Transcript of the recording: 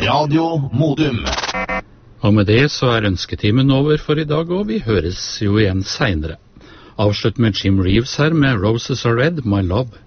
Radio Modum. Og med det så ønsketimen over for i dag, og vi høres jo igjen senere. Avslutt med Jim Reeves her med Roses Are Red, My Love.